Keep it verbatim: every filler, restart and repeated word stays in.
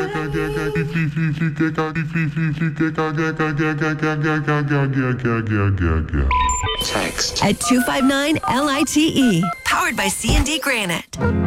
Text at two five nine L I T E. Powered by C and D Granite.